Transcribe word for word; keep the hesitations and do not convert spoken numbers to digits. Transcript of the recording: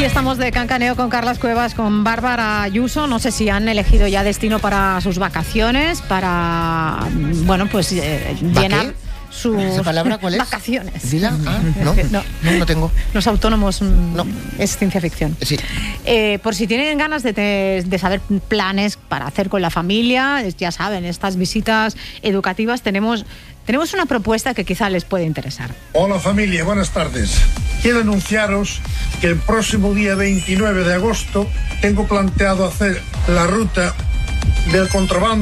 Aquí estamos de cancaneo con Carlas Cuevas, con Bárbara Ayuso. No sé si han elegido ya destino para sus vacaciones, para, bueno, pues eh, llenar sus ¿Esa palabra cuál es? Vacaciones. ¿Dila? Ah, no, no, no, no tengo. Los autónomos, no. Es ciencia ficción. Sí. Eh, por si tienen ganas de, te, de saber planes para hacer con la familia, ya saben, estas visitas educativas, tenemos, tenemos una propuesta que quizá les puede interesar. Hola familia, buenas tardes. Quiero anunciaros que el próximo día veintinueve de agosto tengo planteado hacer la ruta del contrabando